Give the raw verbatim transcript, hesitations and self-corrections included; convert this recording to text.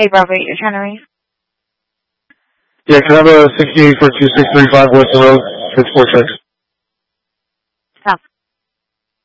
Hey, Bravo eight, you're trying to ring? Yeah, can I have a sixty-eight for two six three five Western Road, fifty-four checks?